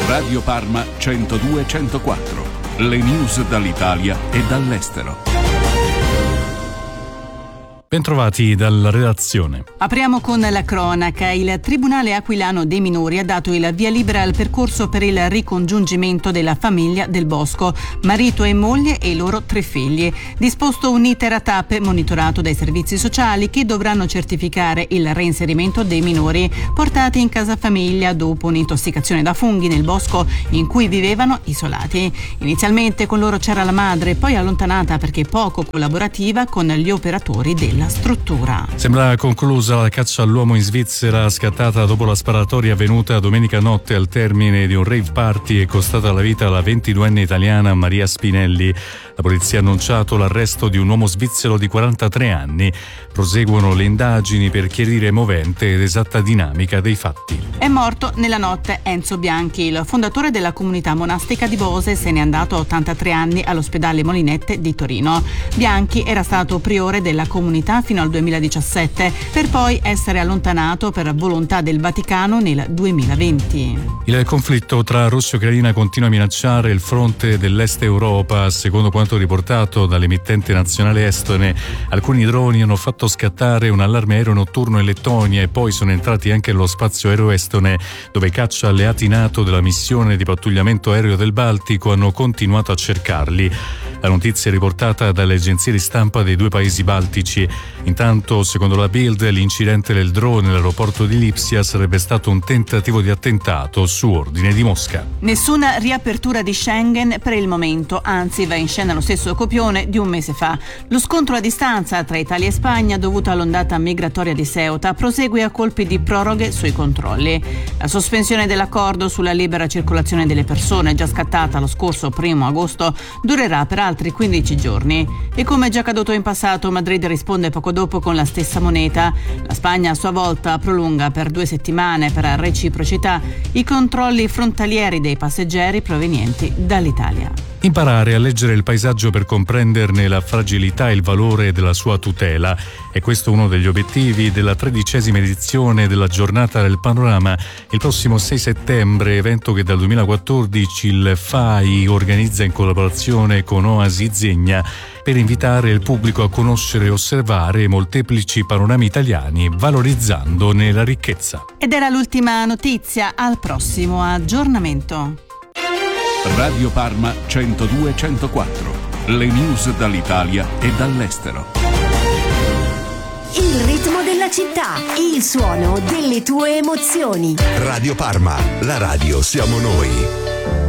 Radio Parma 102-104. Le news dall'Italia e dall'estero. Bentrovati dalla redazione. Apriamo con la cronaca. Il Tribunale Aquilano dei Minori ha dato il via libera al percorso per il ricongiungimento della famiglia Del Bosco, marito e moglie e i loro 3 figli. Disposto un iter a tappe monitorato dai servizi sociali che dovranno certificare il reinserimento dei minori portati in casa famiglia dopo un'intossicazione da funghi nel bosco in cui vivevano isolati. Inizialmente con loro c'era la madre, poi allontanata perché poco collaborativa con gli operatori della struttura. Sembra conclusa la caccia all'uomo in Svizzera, scattata dopo la sparatoria avvenuta domenica notte al termine di un rave party e costata la vita alla 22enne italiana Maria Spinelli. La polizia ha annunciato l'arresto di un uomo svizzero di 43 anni. Proseguono le indagini per chiarire movente ed esatta dinamica dei fatti. È morto nella notte Enzo Bianchi, il fondatore della comunità monastica di Bose. Se n'è andato a 83 anni all'ospedale Molinette di Torino. Bianchi era stato priore della comunità fino al 2017, per poi essere allontanato per volontà del Vaticano nel 2020. Il conflitto tra Russia e Ucraina continua a minacciare il fronte dell'est Europa. Secondo quanto riportato dall'emittente nazionale estone, alcuni droni hanno fatto scattare un allarme aereo notturno in Lettonia e poi sono entrati anche nello spazio aereo estone, dove caccia alleati NATO della missione di pattugliamento aereo del Baltico hanno continuato a cercarli. La notizia è riportata dalle agenzie di stampa dei 2 paesi baltici. Intanto, secondo la Bild, l'incidente del drone nell'aeroporto di Lipsia sarebbe stato un tentativo di attentato su ordine di Mosca. Nessuna riapertura di Schengen per il momento, anzi va in scena lo stesso copione di un mese fa. Lo scontro a distanza tra Italia e Spagna dovuto all'ondata migratoria di Ceuta prosegue a colpi di proroghe sui controlli. La sospensione dell'accordo sulla libera circolazione delle persone, già scattata lo scorso 1 agosto, durerà per altri 15 giorni. E come già accaduto in passato, Madrid risponde poco dopo con la stessa moneta. La Spagna a sua volta prolunga per 2 settimane per reciprocità i controlli frontalieri dei passeggeri provenienti dall'Italia. Imparare a leggere il paesaggio per comprenderne la fragilità e il valore della sua tutela. E questo è uno degli obiettivi della 13ª edizione della Giornata del Panorama. Il prossimo 6 settembre, evento che dal 2014 il FAI organizza in collaborazione con Oasi Zegna, per invitare il pubblico a conoscere e osservare molteplici panorami italiani, valorizzandone la ricchezza. Ed era l'ultima notizia. Al prossimo aggiornamento. Radio Parma 102-104. Le news dall'Italia e dall'estero. Il ritmo della città, il suono delle tue emozioni. Radio Parma, la radio siamo noi.